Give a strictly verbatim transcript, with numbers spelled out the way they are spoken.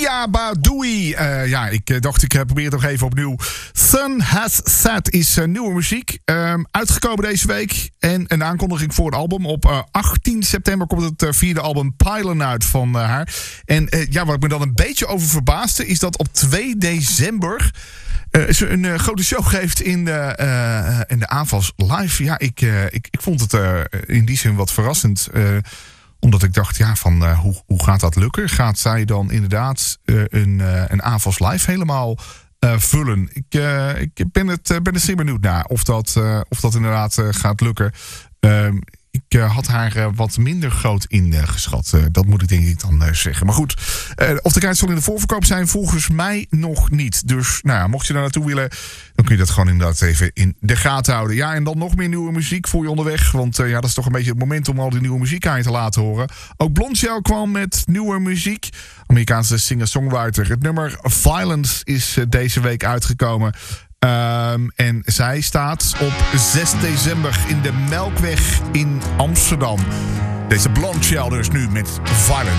Erykah Badu. Uh, ja, ik uh, dacht ik uh, probeer het nog even opnieuw. Sun Has Set is uh, nieuwe muziek. Um, uitgekomen deze week. En een aankondiging voor het album. Op uh, achttien september komt het uh, vierde album Pylon uit van uh, haar. En uh, ja, wat ik me dan een beetje over verbaasde, is dat op twee december... Uh, ze een uh, grote show geeft in de, uh, in de Avals Live. Ja, ik, uh, ik, ik vond het uh, in die zin wat verrassend. Uh, omdat ik dacht, ja, van uh, hoe, hoe gaat dat lukken? Gaat zij dan inderdaad uh, een, uh, een Avals Live helemaal uh, vullen? Ik, uh, ik ben, het, uh, ben er zeer benieuwd naar of dat, uh, of dat inderdaad uh, gaat lukken. Uh, Ik uh, had haar uh, wat minder groot ingeschat. Uh, dat moet ik denk ik dan uh, zeggen. Maar goed, uh, of de kaartjes al in de voorverkoop zijn, volgens mij nog niet. Dus nou ja, mocht je daar naartoe willen, dan kun je dat gewoon inderdaad even in de gaten houden. Ja, en dan nog meer nieuwe muziek voor je onderweg. Want uh, ja, dat is toch een beetje het moment om al die nieuwe muziek aan je te laten horen. Ook Blondshell kwam met nieuwe muziek. Amerikaanse singer-songwriter. Het nummer Violence is uh, deze week uitgekomen. Um, en zij staat op zes december in de Melkweg in Amsterdam. Deze Blondshell dus nu met Violence.